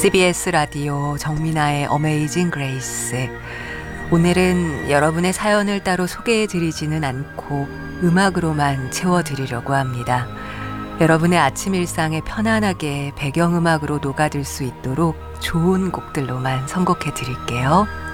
CBS 라디오 정민아의 어메이징 그레이스. 오늘은 여러분의 사연을 따로 소개해드리지는 않고 음악으로만 채워드리려고 합니다. 여러분의 아침 일상에 편안하게 배경음악으로 녹아들 수 있도록 좋은 곡들로만 선곡해드릴게요.